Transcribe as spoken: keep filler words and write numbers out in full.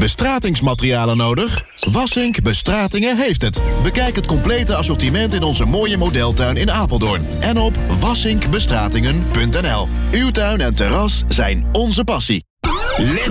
Bestratingsmaterialen nodig? Wassink Bestratingen heeft het. Bekijk het complete assortiment in onze mooie modeltuin in Apeldoorn. En op wassinkbestratingen punt n l. Uw tuin en terras zijn onze passie. Let